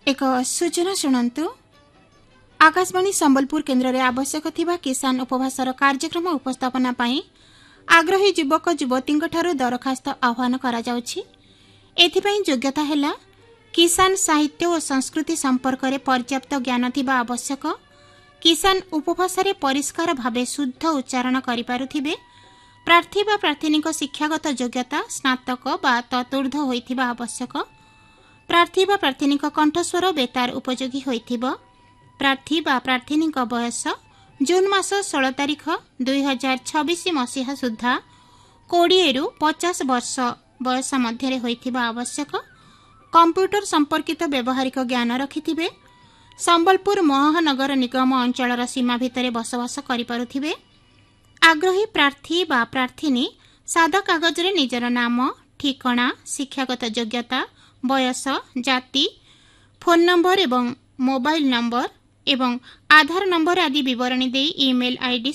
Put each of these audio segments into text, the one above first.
एक सूचना शुणु। आकाशवाणी संबलपुर केन्द्र में आवश्यक थिबा किसान उपभाषार कार्यक्रम उपस्थापना पाई आग्रही युवक युवती दरखास्त आह्वान करा जाउछि। एथिपाई योग्यता हैला किसान साहित्य और संस्कृति संपर्क में पर्याप्त ज्ञान थिबा आवश्यक, किसान उपभाषा रे परिष्कार भावे शुद्ध उच्चारण करि पारुथिबे, प्रार्थी बा प्रार्थिनीक शिक्षागत योग्यता स्नातक बा ततुर्ध होइथिबा आवश्यक, प्रार्थी बा प्रार्थिनीक कंठस्वर बेतार उपयोगी होइथिबो, प्रार्थी बा प्रार्थिनीक बयस जून मास 16 तारिख 2026 मसीहा सुधा 20 रु 50 वर्ष बयस मध्य होइथिबा आवश्यक, कंप्यूटर संपर्कित व्यवहारिक ज्ञान रखिथिबे, संबलपुर महानगर निगम अंचलर सीमा भितर बसवास करि पारुथिबे, आग्रही प्रार्थी बा प्रार्थिनी सादा कागज रे निजर नाम, ठिकाना, शिक्षागत योग्यता, बयस, जाति, फोन नंबर एवं मोबाइल नंबर एवं आधार नंबर आदि विवरणी दे ईमेल आईडी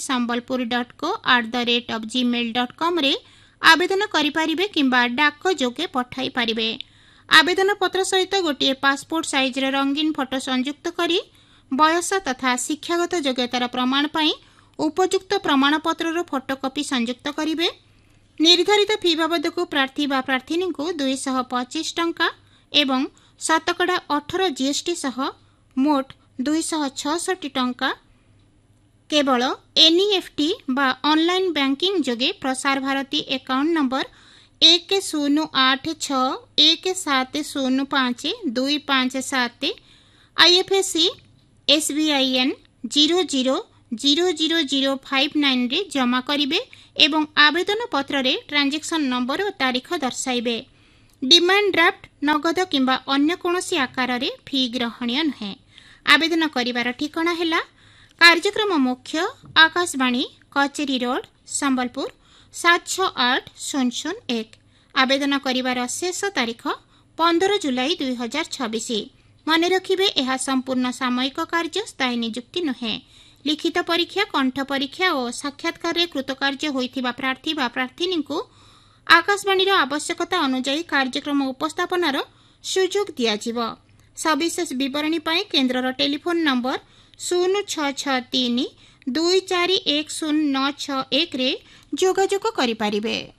sambalpur.co@gmail.com रे आवेदन करि पारिबे किंबा डाक जोगे पठाई पारिबे। आवेदन पत्र सहित गोटे पासपोर्ट साइज रे रंगीन फोटो संयुक्त करी बयस तथा शिक्षागत योग्यतार प्रमाण पाई उपयुक्त प्रमाणपत्र फोटोकॉपी संयुक्त करिवे। निर्धारित फी बाबद को प्रार्थी बा प्रार्थिनी को 225 टंका एवं शतकड़ा 18 जीएसटी सह मोट 266 टंका केवल एनईएफटी बा ऑनलाइन बैंकिंग जोगे Prasar Bharati account number 108117052557 IFSC SBIN 000059 रे जमा करिवे एवं आवेदन पत्र रे ट्रांजैक्शन नंबर और तारीख दर्शाइबे। डिमांड ड्राफ्ट नगद किंबा अन्य कोनोसी आकार रे फी ग्रहणीय नहे। आवेदन करिवार ठिकाना हैला कार्यक्रम मुख्य आकाशवाणी कचेरी रोड संबलपुर 768001। आवेदन करिवार शेष तारीख 15 जुलाई 2026। मन रखिबे यह संपूर्ण सामयिक कार्य स्थायी नियुक्ति नुहे। लिखित परीक्षा, कंठ परीक्षा और साक्षात्कार रे कृतकार्य होइथिबा प्रार्थी बा प्रार्थिनी को आकाशवाणी आवश्यकता अनुसार कार्यक्रम उपस्थापनार सुजोग दियाजिबो। सविशेष विवरणी पाई केन्द्रर टेलीफोन नंबर 0663241091 रे जोगाजोग करि पारिबे।